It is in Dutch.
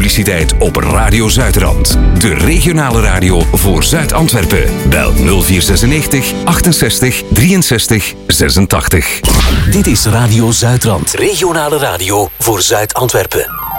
publiciteit op Radio Zuidrand. De regionale radio voor Zuid-Antwerpen. Bel 0496 68 63 86. Dit is Radio Zuidrand. Regionale radio voor Zuid-Antwerpen.